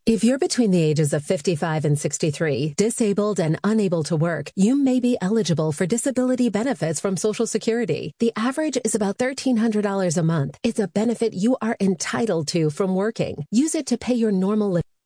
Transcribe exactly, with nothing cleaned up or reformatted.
If you're between the ages of fifty-five and sixty-three, disabled and unable to work, you may be eligible for disability benefits from Social Security. The average is about thirteen hundred dollars a month. It's a benefit you are entitled to from working. Use it to pay your normal living.